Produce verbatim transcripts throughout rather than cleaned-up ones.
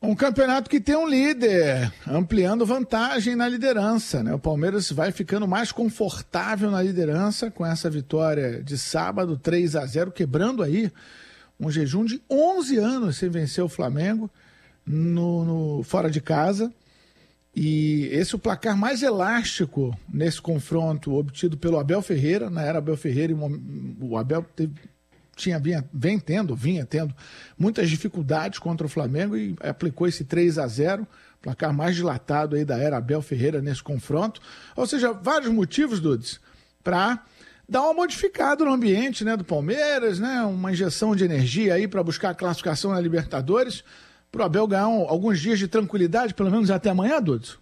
Um campeonato que tem um líder, ampliando vantagem na liderança, né? O Palmeiras vai ficando mais confortável na liderança com essa vitória de sábado, três a zero, quebrando aí um jejum de onze anos sem vencer o Flamengo no, no, fora de casa. E esse é o placar mais elástico nesse confronto obtido pelo Abel Ferreira. Na era Abel Ferreira, o Abel teve... Tinha, vinha, vem tendo, vinha tendo muitas dificuldades contra o Flamengo e aplicou esse três a zero, placar mais dilatado aí da era Abel Ferreira nesse confronto. Ou seja, vários motivos, Dudes, para dar uma modificada no ambiente, né, do Palmeiras, né, uma injeção de energia aí para buscar a classificação na Libertadores, para o Abel ganhar um, alguns dias de tranquilidade, pelo menos até amanhã, Dudes?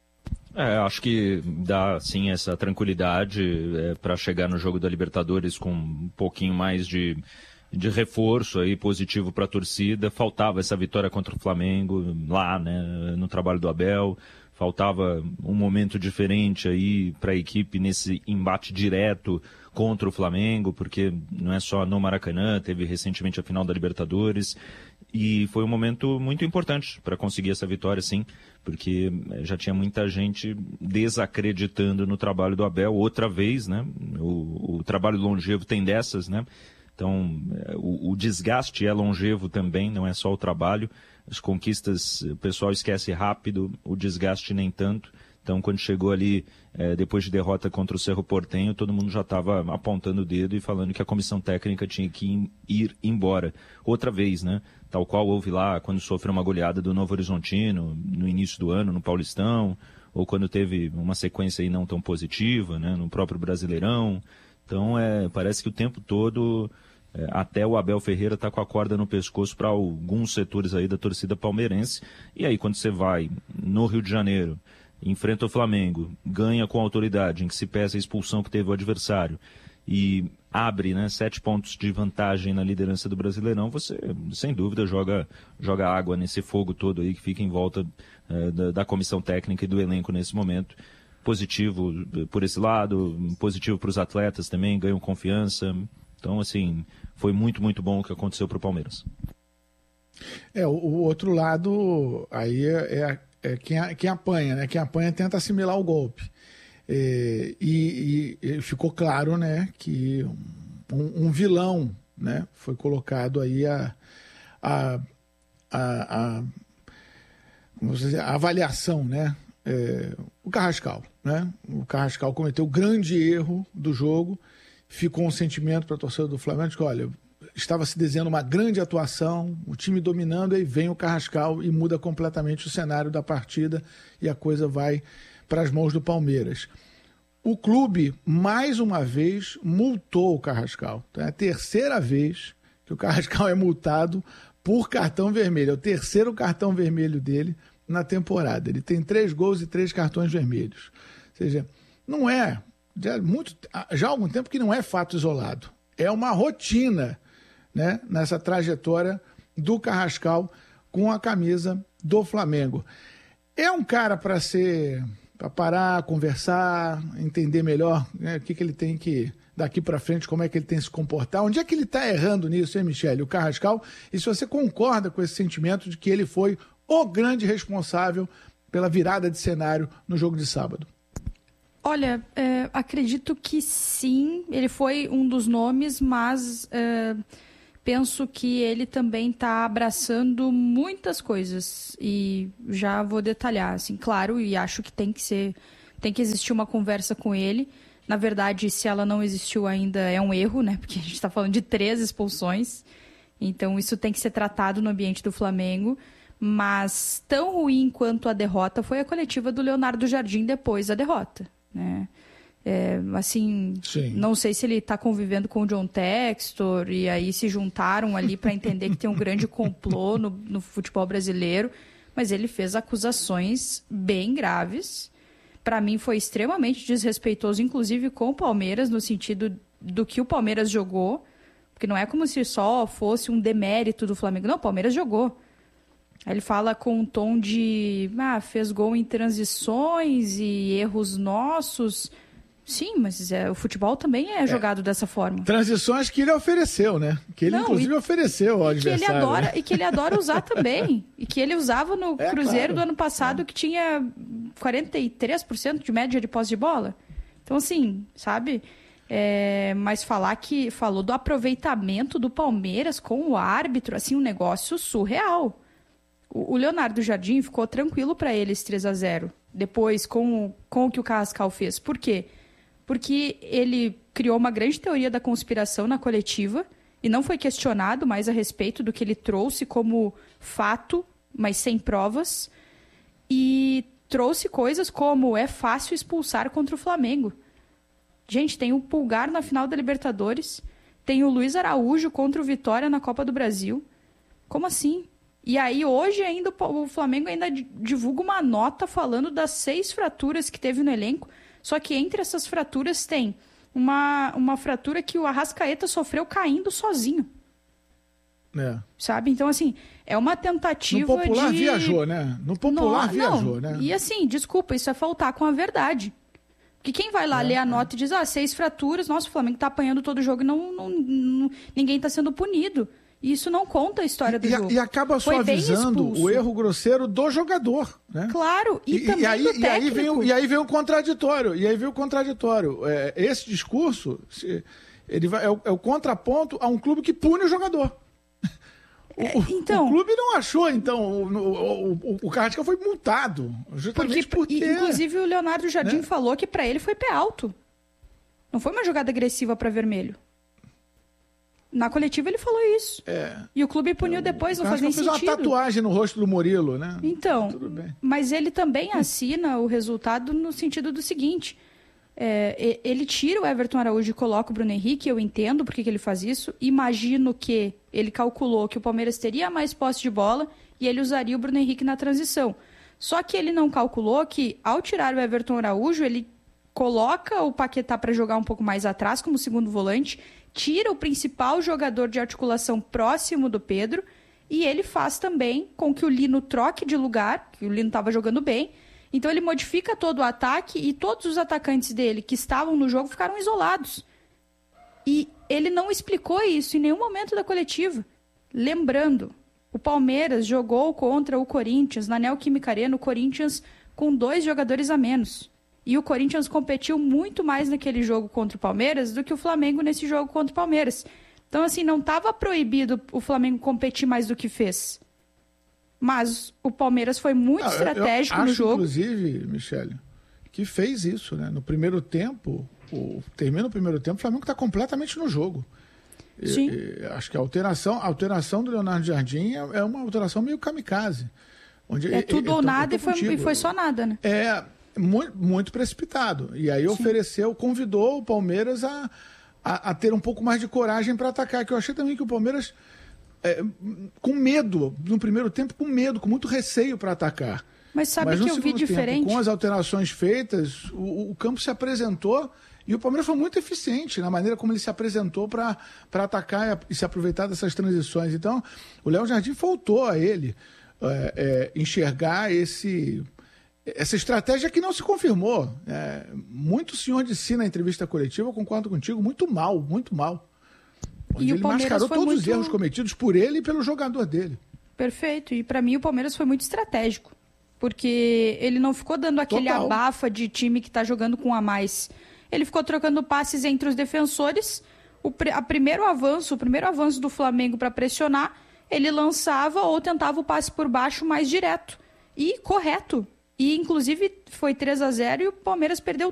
É, acho que dá, sim, essa tranquilidade é, para chegar no jogo da Libertadores com um pouquinho mais de, de reforço aí, positivo para a torcida. Faltava essa vitória contra o Flamengo lá, né, no trabalho do Abel. Faltava um momento diferente aí para a equipe nesse embate direto contra o Flamengo, porque não é só no Maracanã, teve recentemente a final da Libertadores. E foi um momento muito importante para conseguir essa vitória, sim, porque já tinha muita gente desacreditando no trabalho do Abel outra vez, né? O, o trabalho longevo tem dessas, né? Então, o, o desgaste é longevo também, não é só o trabalho. As conquistas, o pessoal esquece rápido, o desgaste nem tanto. Então, quando chegou ali, é, depois de derrota contra o Cerro Porteño, todo mundo já estava apontando o dedo e falando que a comissão técnica tinha que ir embora. Outra vez, né? Tal qual houve lá quando sofreu uma goleada do Novo Horizontino no início do ano, no Paulistão, ou quando teve uma sequência aí não tão positiva, né? No próprio Brasileirão. Então, é, parece que o tempo todo, é, até o Abel Ferreira está com a corda no pescoço para alguns setores aí da torcida palmeirense. E aí, quando você vai no Rio de Janeiro, enfrenta o Flamengo, ganha com autoridade, em que se pesa a expulsão que teve o adversário e abre, né, sete pontos de vantagem na liderança do Brasileirão, você, sem dúvida, joga, joga água nesse fogo todo aí que fica em volta eh, da, da comissão técnica e do elenco nesse momento. Positivo por esse lado, positivo para os atletas também, ganham confiança. Então, assim, foi muito, muito bom o que aconteceu para o Palmeiras. É, o, o outro lado aí é, é É quem, quem apanha, né? Quem apanha tenta assimilar o golpe. É, e, e ficou claro, né, que um, um vilão, né, foi colocado aí a, a, a, a, como dizer, a avaliação, né? É, o Carrascal, né? O Carrascal cometeu o grande erro do jogo, ficou um sentimento para a torcida do Flamengo de que, olha, estava se desenhando uma grande atuação, o time dominando, aí vem o Carrascal e muda completamente o cenário da partida e a coisa vai para as mãos do Palmeiras. O clube, mais uma vez, multou o Carrascal. Então é a terceira vez que o Carrascal é multado por cartão vermelho. É o terceiro cartão vermelho dele na temporada. Ele tem três gols e três cartões vermelhos. Ou seja, não é, já, muito, já há algum tempo que não é fato isolado. É uma rotina, né, nessa trajetória do Carrascal com a camisa do Flamengo. É um cara para ser, para parar, conversar, entender melhor, né, o que, que ele tem que, daqui para frente, como é que ele tem que se comportar. Onde é que ele está errando nisso, hein, Michele? O Carrascal, e se você concorda com esse sentimento de que ele foi o grande responsável pela virada de cenário no jogo de sábado? Olha, é, acredito que sim, ele foi um dos nomes, mas é, penso que ele também está abraçando muitas coisas e já vou detalhar, assim, claro, e acho que tem que ser, tem que existir uma conversa com ele. Na verdade, se ela não existiu ainda, é um erro, né? Porque a gente está falando de três expulsões, então isso tem que ser tratado no ambiente do Flamengo. Mas tão ruim quanto a derrota foi a coletiva do Leonardo Jardim depois da derrota, né? É, assim, Sim. Não sei se ele está convivendo com o John Textor e aí se juntaram ali para entender que tem um grande complô no, no futebol brasileiro, mas ele fez acusações bem graves. Para mim foi extremamente desrespeitoso, inclusive com o Palmeiras, no sentido do que o Palmeiras jogou, porque não é como se só fosse um demérito do Flamengo. Não, o Palmeiras jogou. Aí ele fala com um tom de, ah, fez gol em transições e erros nossos. Sim, mas é, o futebol também é, é jogado dessa forma. Transições que ele ofereceu, né? Que ele, Não, inclusive, e, e ofereceu ao adversário. Que ele adora, né? E que ele adora usar também. E que ele usava no é, Cruzeiro claro. do ano passado, é. que tinha quarenta e três por cento de média de posse de bola. Então, assim, sabe? É, mas falar que falou do aproveitamento do Palmeiras com o árbitro, assim, um negócio surreal. O, o Leonardo Jardim ficou tranquilo para ele esse três a zero. Depois, com, com o que o Carrascal fez. Por quê? Porque ele criou uma grande teoria da conspiração na coletiva e não foi questionado mais a respeito do que ele trouxe como fato, mas sem provas. E trouxe coisas como é fácil expulsar contra o Flamengo. Gente, tem o Pulgar na final da Libertadores, tem o Luiz Araújo contra o Vitória na Copa do Brasil. Como assim? E aí hoje ainda o Flamengo ainda divulga uma nota falando das seis fraturas que teve no elenco. Só que entre essas fraturas tem uma, uma fratura que o Arrascaeta sofreu caindo sozinho. É. Sabe? Então, assim, é uma tentativa de... No popular de... viajou, né? No popular não, não. viajou, né? E assim, desculpa, isso é faltar com a verdade. Porque quem vai lá é, ler a é. nota e diz, ah, seis fraturas, nossa, o Flamengo tá apanhando todo jogo e não, não, não, ninguém tá sendo punido. E isso não conta a história do e, jogo. E acaba suavizando o erro grosseiro do jogador, né? Claro, e, e também e aí, do técnico. E aí, vem o, e aí vem o contraditório. E aí vem o contraditório. É, esse discurso ele vai, é, o, é o contraponto a um clube que pune o jogador. É, o, então, o clube não achou, então, o, o, o, o Carrascal foi multado. Justamente porque... porque inclusive, o Leonardo Jardim né? falou que para ele foi pé alto. Não foi uma jogada agressiva para vermelho. Na coletiva ele falou isso. É. E o clube puniu depois, não faz nem sentido. Ele fez uma tatuagem no rosto do Murilo, né? Então, tudo bem. Mas ele também assina o resultado no sentido do seguinte... É, ele tira o Everton Araújo e coloca o Bruno Henrique, eu entendo por que ele faz isso. Imagino que ele calculou que o Palmeiras teria mais posse de bola e ele usaria o Bruno Henrique na transição. Só que ele não calculou que, ao tirar o Everton Araújo, ele coloca o Paquetá para jogar um pouco mais atrás como segundo volante, tira o principal jogador de articulação próximo do Pedro e ele faz também com que o Lino troque de lugar, que o Lino estava jogando bem. Então ele modifica todo o ataque e todos os atacantes dele que estavam no jogo ficaram isolados. E ele não explicou isso em nenhum momento da coletiva. Lembrando, o Palmeiras jogou contra o Corinthians na Neoquímica Arena, o Corinthians com dois jogadores a menos. E o Corinthians competiu muito mais naquele jogo contra o Palmeiras do que o Flamengo nesse jogo contra o Palmeiras. Então, assim, não estava proibido o Flamengo competir mais do que fez. Mas o Palmeiras foi muito ah, estratégico eu acho, no jogo. Inclusive, Michele, que fez isso, né? No primeiro tempo, o, termina o primeiro tempo, o Flamengo está completamente no jogo. Sim. E, e, acho que a alteração, a alteração do Leonardo Jardim é, é uma alteração meio kamikaze. Onde é tudo ou nada e foi, e foi só nada, né? É muito, muito precipitado. E aí Sim. ofereceu, convidou o Palmeiras a, a, a ter um pouco mais de coragem para atacar. Que eu achei também que o Palmeiras... É, com medo, no primeiro tempo, com medo, com muito receio para atacar. Mas sabe Mas que eu vi tempo, diferente? Com as alterações feitas, o, o campo se apresentou e o Palmeiras foi muito eficiente na maneira como ele se apresentou para atacar e se aproveitar dessas transições. Então, o Léo Jardim faltou a ele é, é, enxergar esse, essa estratégia que não se confirmou. É, muito senhor de si na entrevista coletiva, eu concordo contigo, muito mal, muito mal. Onde e ele o Palmeiras mascarou foi todos muito... os erros cometidos por ele e pelo jogador dele. Perfeito. E para mim o Palmeiras foi muito estratégico. Porque ele não ficou dando aquele Total. abafa de time que está jogando com um a mais. Ele ficou trocando passes entre os defensores. O pr- a primeiro avanço, o primeiro avanço do Flamengo para pressionar, ele lançava ou tentava o passe por baixo mais direto. E correto. E inclusive foi três a zero e o Palmeiras perdeu